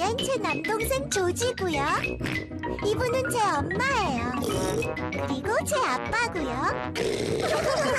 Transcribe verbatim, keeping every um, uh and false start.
얘는 제 남동생 조지고요. 이분은 제 엄마예요. 그리고 제 아빠고요.